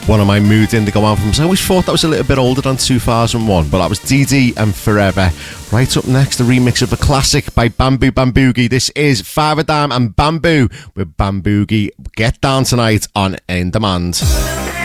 One of my Mood Indigo albums. I always thought that was a little bit older than 2001, but that was DD and Forever. Right up next, the remix of a classic by Bamboo Bamboogie. This is Father Dam and Bamboo with Bamboogie. Get down tonight on In Demand.